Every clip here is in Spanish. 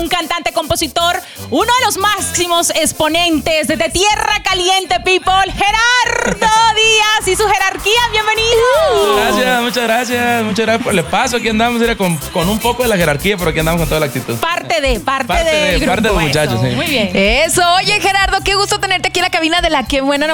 un cantante, compositor, uno de los máximos exponentes de Tierra Caliente, people, Gerardo Díaz y su jerarquía. Bienvenido. Muchas gracias por el paso. Aquí andamos con un poco de la jerarquía, pero aquí andamos con toda la actitud. Parte de los muchachos, sí. Muy bien. Eso. Oye, Gerardo, qué gusto tenerte aquí en la cabina de La Que Buena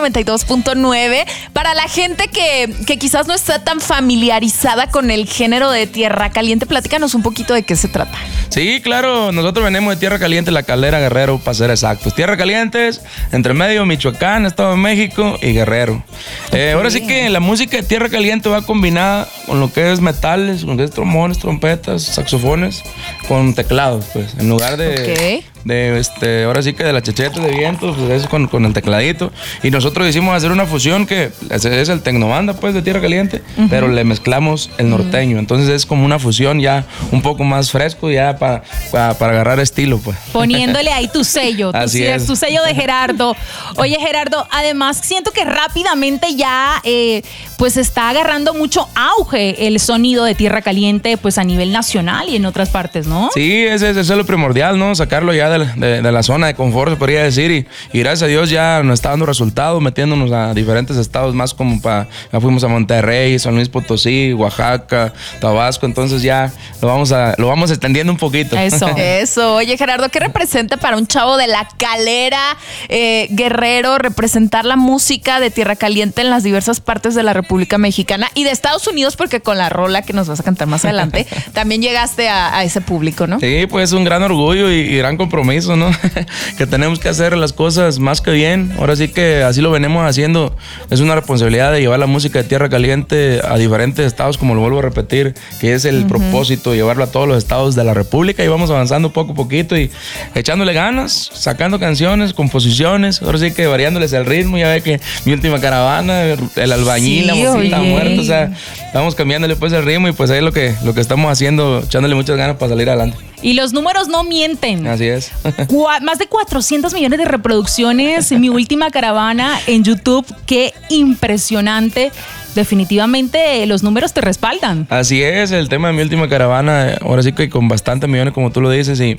92.9. Para la gente que quizás no está tan familiarizada con el género de Tierra Caliente, platícanos un poquito de qué se trata. Sí, claro, nosotros venimos de Tierra Caliente, La Calera, Guerrero, para ser exactos. Tierra Caliente es entre medio Michoacán, Estado de México y Guerrero. Ahora sí que la música de Tierra Caliente va combinada con lo que es metales, con lo que es trombones, trompetas, saxofones, con teclados, pues, en lugar de ahora sí que de la chacheta de viento, pues es con el tecladito. Y nosotros hicimos hacer una fusión que es el tecnobanda, pues, de Tierra Caliente, pero le mezclamos el norteño. Entonces es como una fusión ya un poco más fresco, ya para agarrar estilo, pues. Poniéndole ahí tu sello, tu sello de Gerardo. Oye, Gerardo, además siento que rápidamente ya pues está agarrando mucho auge el sonido de Tierra Caliente, pues a nivel nacional y en otras partes, ¿no? Sí, eso es lo primordial, ¿no? Sacarlo ya de la zona de confort, se podría decir, y gracias a Dios ya nos está dando resultados, metiéndonos a diferentes estados más, como ya fuimos a Monterrey, San Luis Potosí, Oaxaca, Tabasco, entonces ya lo vamos extendiendo un poquito. Eso. Oye, Gerardo, ¿qué representa para un chavo de La Calera, Guerrero, representar la música de Tierra Caliente en las diversas partes de la República Mexicana y de Estados Unidos? Porque con la rola que nos vas a cantar más adelante, también llegaste a ese público, ¿no? Sí, pues es un gran orgullo y gran compromiso, ¿no? Que tenemos que hacer las cosas más que bien. Ahora sí que así lo venimos haciendo. Es una responsabilidad de llevar la música de Tierra Caliente a diferentes estados, como lo vuelvo a repetir, que es el propósito, llevarlo a todos los estados de la República, y vamos avanzando poco a poquito y echándole ganas, sacando canciones, composiciones, ahora sí que variándoles el ritmo. Ya ve que Mi Última Caravana, El Albañil, La Mosquita Muerta, o sea, vamos cambiándole pues el ritmo, y pues ahí es lo que estamos haciendo, echándole muchas ganas para salir adelante. Y los números no mienten. Así es. Más de 400 millones de reproducciones en Mi Última Caravana en YouTube. Qué impresionante. Definitivamente los números te respaldan. Así es, el tema de Mi Última Caravana, ahora sí que con bastantes millones, como tú lo dices, y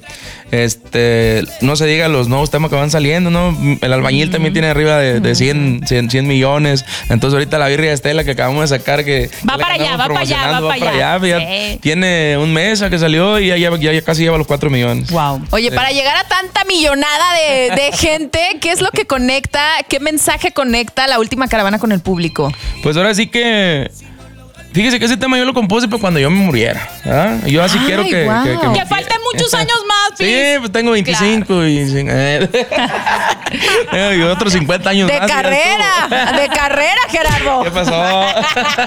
no se diga los nuevos temas que van saliendo, ¿no? El Albañil también tiene arriba de 100 millones. Entonces ahorita la Birria Estela que acabamos de sacar, que va para allá. Ya tiene un mes a que salió y ya casi lleva los 4 millones. Wow. Oye, para llegar a tanta millonada de gente, ¿qué es lo que conecta, qué mensaje conecta La Última Caravana con el público? Pues ahora sí que fíjese que ese tema yo lo compuse para cuando yo me muriera, ¿ah? Yo así quiero que falten muchos años más, sí, pues tengo 25 claro. Y otros 50 años de más. De carrera, Gerardo. ¿Qué pasó?